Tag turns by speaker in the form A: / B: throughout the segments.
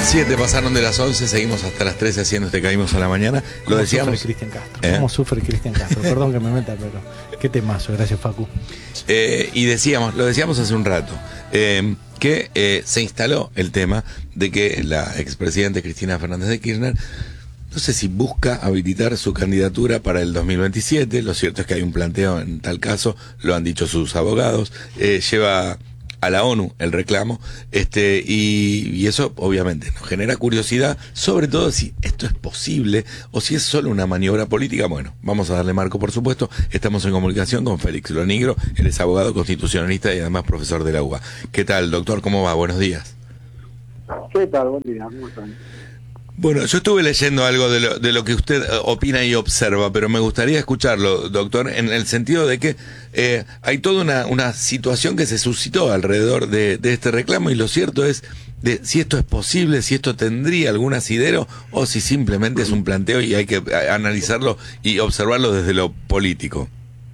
A: 7 pasaron de las 11, seguimos hasta las 13 haciendo Te Caímos a la Mañana. Lo decíamos.
B: Sufre Cristian Castro? ¿Cómo sufre Cristian Castro? Perdón que me meta, pero qué temazo, gracias Facu.
A: Y lo decíamos hace un rato, que se instaló el tema de que la expresidenta Cristina Fernández de Kirchner, no sé si busca habilitar su candidatura para el 2027, lo cierto es que hay un planteo en tal caso, lo han dicho sus abogados, lleva a la ONU el reclamo, y eso obviamente nos genera curiosidad, sobre todo si esto es posible o si es solo una maniobra política. Bueno, vamos a darle marco, por supuesto. Estamos en comunicación con Félix Lonigro, él es abogado constitucionalista y además profesor de la UBA. ¿Qué tal, doctor? ¿Cómo va? Buenos días.
C: ¿Qué tal? Buen día, ¿cómo están?
A: Bueno, yo estuve leyendo algo de lo que usted opina y observa, pero me gustaría escucharlo, doctor, en el sentido de que hay toda una situación que se suscitó alrededor de este reclamo, y lo cierto es de si esto es posible, si esto tendría algún asidero o si simplemente es un planteo y hay que analizarlo y observarlo desde lo político.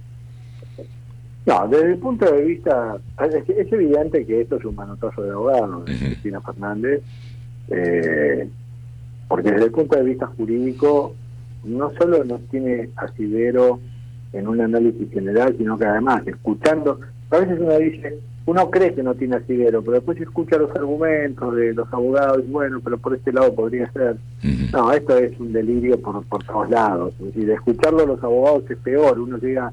C: No, desde el punto de vista, es evidente que esto es un manotazo de ahogado de Cristina Fernández, porque desde el punto de vista jurídico no solo no tiene asidero en un análisis general, sino que además, escuchando, a veces uno cree que no tiene asidero, pero después escucha los argumentos de los abogados, y bueno, pero por este lado podría ser. No, esto es un delirio por todos lados. Es decir, escucharlo a los abogados es peor, uno llega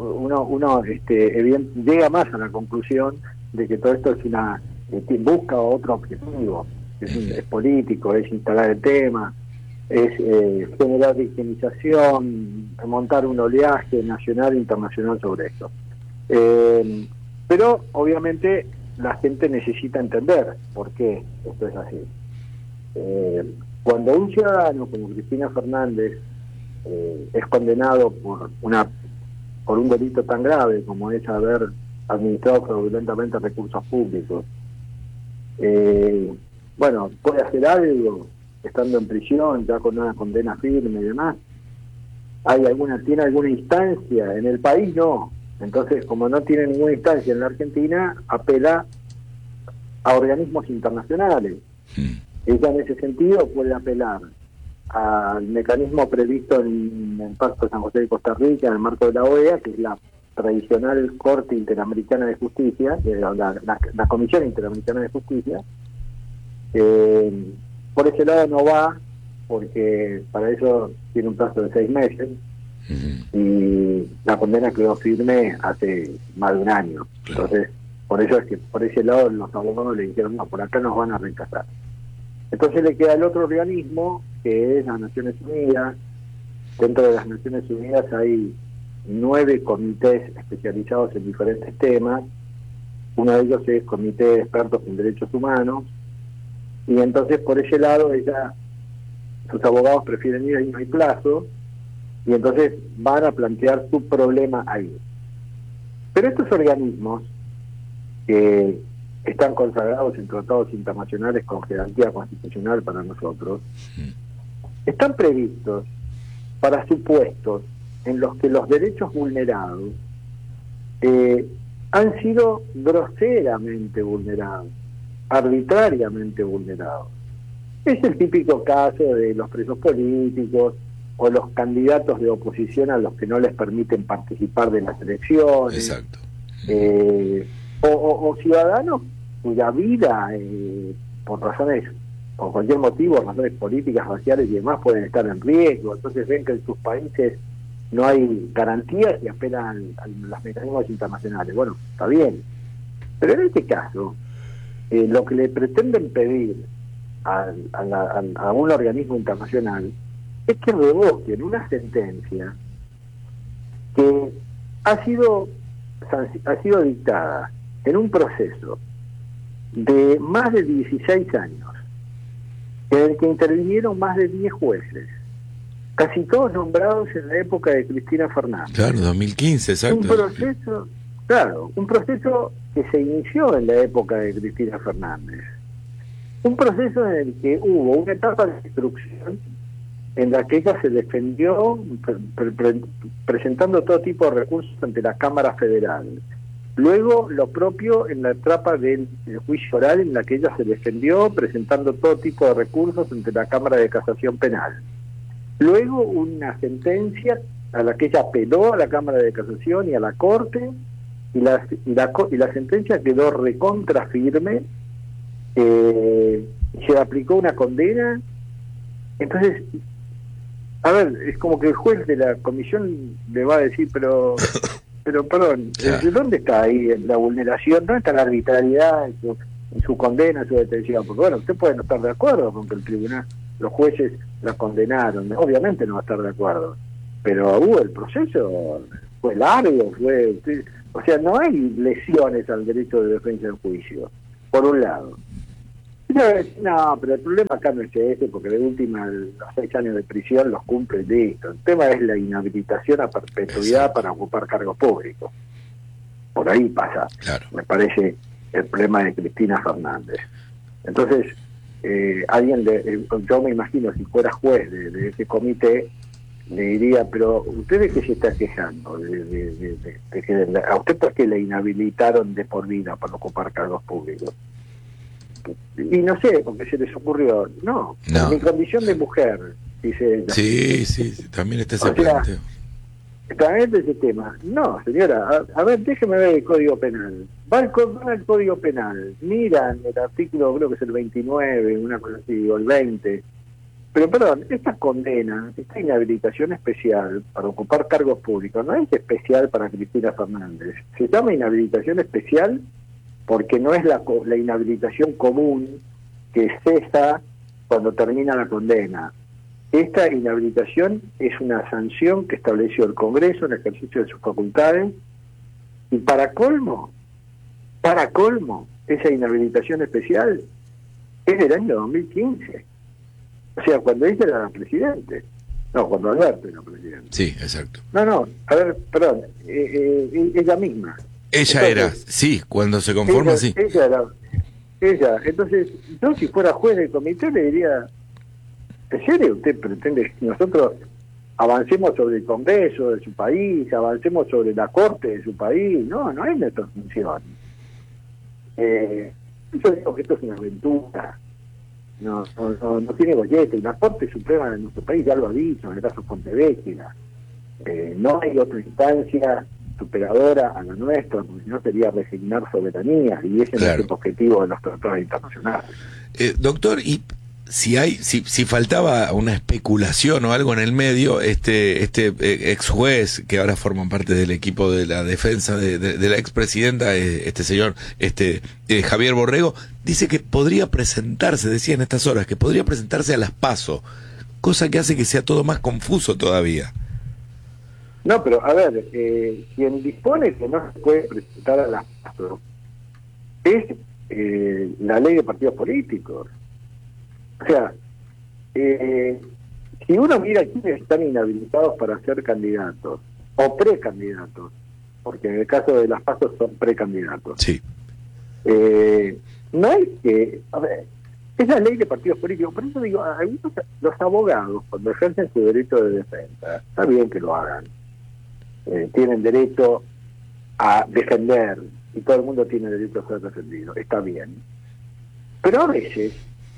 C: llega más a la conclusión de que todo esto es busca otro objetivo. Es político, es instalar el tema, es generar victimización, montar un oleaje nacional e internacional sobre esto. Pero obviamente la gente necesita entender por qué esto es así. Cuando un ciudadano como Cristina Fernández es condenado por un delito tan grave como es haber administrado fraudulentamente recursos públicos, bueno, puede hacer algo estando en prisión, ya con una condena firme y demás. ¿Tiene alguna instancia? En el país no. Entonces, como no tiene ninguna instancia en la Argentina, apela a organismos internacionales. Ella en ese sentido puede apelar al mecanismo previsto en el Pacto de San José de Costa Rica, en el marco de la OEA, que es la tradicional Corte Interamericana de Justicia, la Comisión Interamericana de Justicia. Por ese lado no va, porque para eso tiene un plazo de 6 meses, y la condena quedó firme hace más de un año. Entonces, por eso es que por ese lado los abogados le dijeron, no, por acá nos van a rechazar. Entonces le queda el otro organismo, que es las Naciones Unidas. Dentro de las Naciones Unidas hay 9 comités especializados en diferentes temas. Uno de ellos es Comité de Expertos en Derechos Humanos, y entonces por ese lado sus abogados prefieren ir ahí, no hay plazo, y entonces van a plantear su problema ahí. Pero estos organismos, que están consagrados en tratados internacionales con jerarquía constitucional para nosotros, están previstos para supuestos en los que los derechos vulnerados han sido groseramente vulnerados, arbitrariamente vulnerados. Es el típico caso de los presos políticos o los candidatos de oposición a los que no les permiten participar de las elecciones.
A: Exacto.
C: O ciudadanos cuya vida, por cualquier motivo, razones políticas, raciales y demás, pueden estar en riesgo. Entonces ven que en sus países no hay garantías y apelan a los mecanismos internacionales. Bueno, está bien. Pero en este caso, lo que le pretenden pedir a un organismo internacional es que revoquen una sentencia que ha sido dictada en un proceso de más de 16 años, en el que intervinieron más de 10 jueces, casi todos nombrados en la época de Cristina Fernández.
A: Claro, 2015, exacto.
C: Un proceso que se inició en la época de Cristina Fernández. Un proceso en el que hubo una etapa de instrucción en la que ella se defendió presentando todo tipo de recursos ante la Cámara Federal. Luego, lo propio en la etapa del juicio oral, en la que ella se defendió presentando todo tipo de recursos ante la Cámara de Casación Penal. Luego, una sentencia a la que ella apeló a la Cámara de Casación y a la Corte, y la sentencia quedó recontra firme, se aplicó una condena. Entonces, a ver, es como que el juez de la comisión le va a decir, pero perdón,
A: Claro.
C: ¿dónde está ahí la vulneración? ¿Dónde está la arbitrariedad en su condena, en su detención? Porque bueno, usted puede no estar de acuerdo con que el tribunal, los jueces la condenaron, obviamente no va a estar de acuerdo, pero el proceso fue largo, o sea, no hay lesiones al derecho de defensa en juicio, por un lado. No, pero el problema acá no es ese, porque de última los 6 años de prisión los cumple y listo. El tema es la inhabilitación a perpetuidad para ocupar cargos públicos. Por ahí pasa,
A: Claro.
C: me parece, el problema de Cristina Fernández. Entonces, yo me imagino, si fuera juez de ese comité, le diría, pero ¿usted de qué se está quejando? ¿A usted por qué le inhabilitaron de por vida para ocupar cargos públicos? Y no sé, porque se les ocurrió, no. En mi condición de mujer, dice ella.
A: Sí, también está ese
C: O sea,
A: planteo.
C: También de ese tema. No, señora, a ver, déjeme ver el Código Penal. Van al Código Penal, miran el artículo, creo que es el 29, una cosa así, o el 20. Pero perdón, esta condena, esta inhabilitación especial para ocupar cargos públicos, no es especial para Cristina Fernández. Se llama inhabilitación especial porque no es la inhabilitación común que cesa cuando termina la condena. Esta inhabilitación es una sanción que estableció el Congreso en el ejercicio de sus facultades, y para colmo, esa inhabilitación especial es del año 2015. O sea, cuando ella era presidente. No, cuando Alberto era presidente.
A: Sí, exacto.
C: No, a ver, perdón, ella misma.
A: Ella era, sí, cuando se conforma, sí.
C: Ella. Entonces, yo si fuera juez del comité le diría, ¿en serio usted pretende que nosotros avancemos sobre el Congreso de su país, avancemos sobre la Corte de su país? No es nuestra función. Yo digo que esto es una aventura. No tiene bollete. La Corte Suprema de nuestro país ya lo ha dicho, en el caso Fontevecchia. No hay otra instancia superadora a la nuestra, porque si no sería resignar soberanía, y ese no es el objetivo de los tratados internacionales.
A: Doctor, y si faltaba una especulación o algo en el medio, este ex juez que ahora forma parte del equipo de la defensa de la expresidenta, este señor Javier Borrego, dice que podría presentarse, decía en estas horas, que podría presentarse a las PASO, cosa que hace que sea todo más confuso todavía.
C: No, pero a ver, quien dispone que no se puede presentar a las PASO es la ley de partidos políticos. O sea, si uno mira quiénes están inhabilitados para ser candidatos o precandidatos, porque en el caso de las PASO son precandidatos.
A: Sí.
C: No es que, a ver, es la ley de partidos políticos. Por eso digo, los abogados, cuando ejercen su derecho de defensa, está bien que lo hagan. Tienen derecho a defender, y todo el mundo tiene derecho a ser defendido, está bien. Pero a veces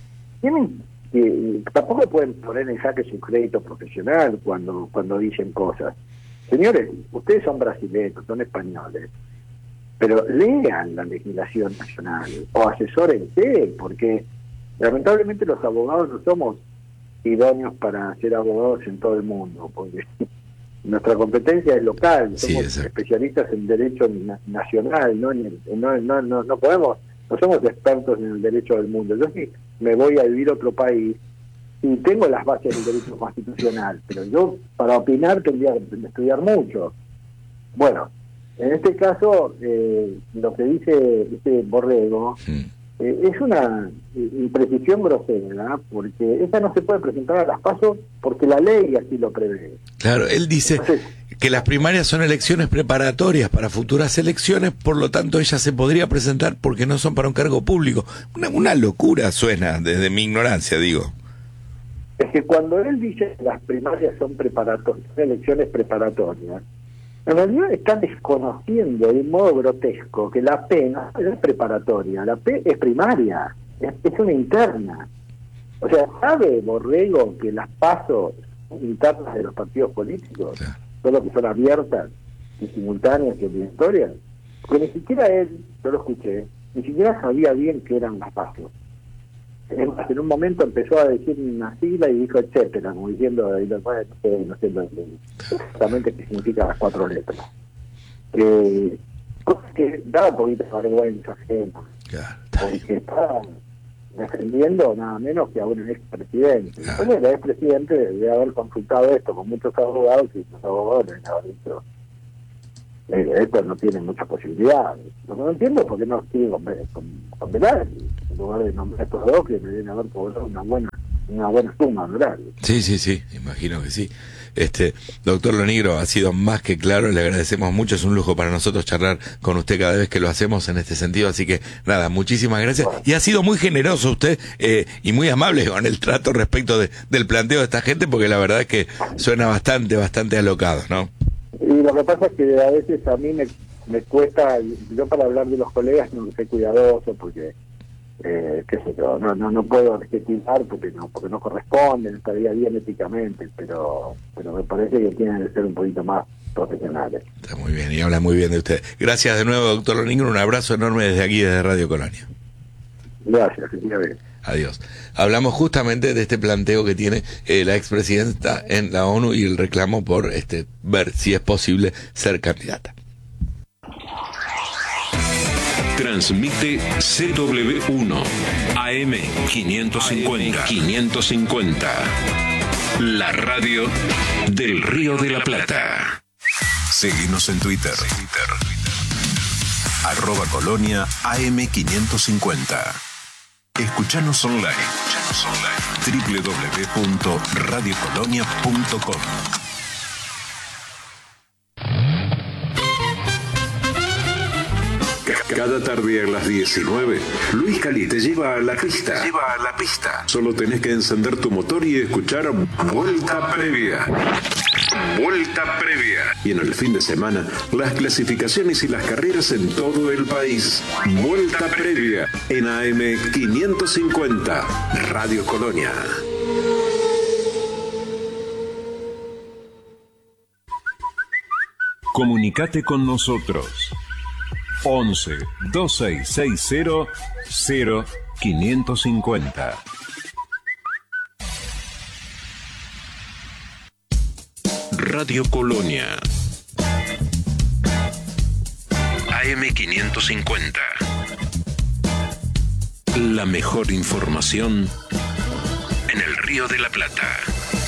C: tampoco pueden poner en jaque su crédito profesional cuando dicen cosas. Señores, ustedes son brasileños, son españoles, pero lean la legislación nacional o asesórense, porque lamentablemente los abogados no somos idóneos para ser abogados en todo el mundo, porque nuestra competencia es local, somos especialistas en derecho nacional, no podemos, no somos expertos en el derecho del mundo. Yo sí me voy a vivir a otro país y tengo las bases del derecho constitucional, pero yo para opinar tendría que estudiar mucho. Bueno, en este caso, lo que dice este Borrego es una imprecisión grosera, porque esa no se puede presentar a las PASO porque la ley así lo prevé.
A: Claro, él dice que las primarias son elecciones preparatorias para futuras elecciones, por lo tanto ella se podría presentar porque no son para un cargo público. Una locura suena desde mi ignorancia, digo.
C: Es que cuando él dice que las primarias son elecciones preparatorias, En realidad están desconociendo de un modo grotesco que la P no es preparatoria, la P es primaria, es una interna. O sea, ¿sabe Borrego que las PASO internas de los partidos políticos, solo que son abiertas y simultáneas y obligatorias? Porque ni siquiera él, yo lo escuché, ni siquiera sabía bien qué eran las PASO. En un momento empezó a decir una sigla y dijo etcétera, como diciendo, no sé exactamente qué significan las 4 letras. Cosa que daba un poquito de vergüenza ajena, porque estaba defendiendo nada menos que a un expresidente. Bueno, el expresidente debe haber consultado esto con muchos abogados y los abogados deben haber dicho esto no tiene muchas posibilidades. Lo que no entiendo es por qué no sigue con Velarde, en lugar de nombrar a estos dos que deben haber cobrado una buena suma, ¿verdad?
A: Sí, imagino que sí. Doctor Lonigro, ha sido más que claro, le agradecemos mucho, es un lujo para nosotros charlar con usted cada vez que lo hacemos en este sentido, así que nada, muchísimas gracias, y ha sido muy generoso usted y muy amable con el trato respecto del planteo de esta gente, porque la verdad es que suena bastante alocado, ¿no?
C: Y lo que pasa es que a veces a mí me cuesta, yo para hablar de los colegas no soy cuidadoso porque qué sé yo, no puedo adjetivar porque no corresponden, estaría bien éticamente, pero me parece que tienen que ser un poquito más profesionales.
A: Está muy bien, y habla muy bien de usted. Gracias de nuevo, doctor Lonigro, un abrazo enorme desde aquí, desde Radio Colonia.
C: Gracias, que siga bien.
A: Adiós. Hablamos justamente de este planteo que tiene la expresidenta en la ONU y el reclamo por ver si es posible ser candidata.
D: Transmite CW1 AM 550. La radio del Río de la Plata.
E: Seguinos en Twitter. @Colonia AM 550. Escuchanos online. www.radiocolonia.com.
D: Cada tarde a las 19, Luis Cali te lleva a la pista. Solo tenés que encender tu motor y escuchar Vuelta Previa. Y en el fin de semana, las clasificaciones y las carreras en todo el país. Vuelta Previa en AM 550, Radio Colonia.
E: Comunicate con nosotros. 11 2660 0550.
D: Radio Colonia. AM 550. La mejor información en el Río de la Plata.